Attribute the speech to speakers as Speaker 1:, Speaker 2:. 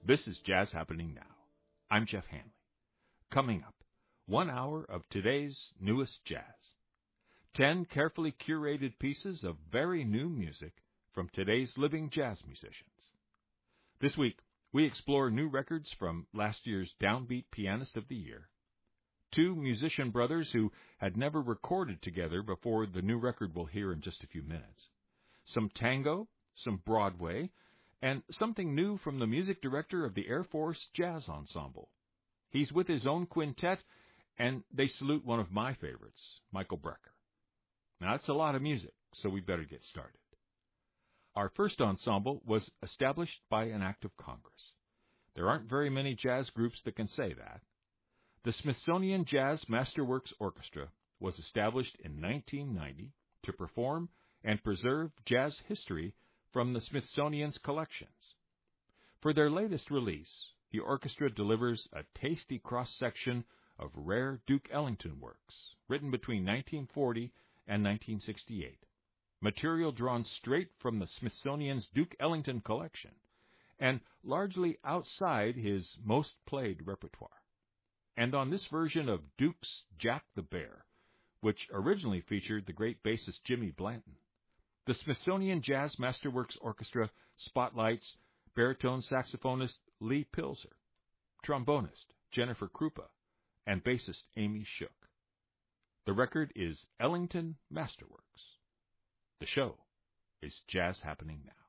Speaker 1: This is Jazz Happening Now. I'm Jeff Hanley. Coming up, 1 hour of today's newest jazz. 10 carefully curated pieces of very new music from today's living jazz musicians. This week, we explore new records from last year's Downbeat Pianist of the Year, 2 musician brothers who had never recorded together before the new record we'll hear in just a few minutes, some tango, some Broadway, and something new from the music director of the Air Force Jazz Ensemble. He's with his own quintet, and they salute one of my favorites, Michael Brecker. Now, that's a lot of music, so we better get started. Our first ensemble was established by an act of Congress. There aren't very many jazz groups that can say that. The Smithsonian Jazz Masterworks Orchestra was established in 1990 to perform and preserve jazz history from the Smithsonian's collections. For their latest release, the orchestra delivers a tasty cross-section of rare Duke Ellington works, written between 1940 and 1968, material drawn straight from the Smithsonian's Duke Ellington collection, and largely outside his most played repertoire. And on this version of Duke's Jack the Bear, which originally featured the great bassist Jimmy Blanton, the Smithsonian Jazz Masterworks Orchestra spotlights baritone saxophonist Lee Pilzer, trombonist Jennifer Krupa, and bassist Amy Shook. The record is Ellington Masterworks. The show is Jazz Happening Now.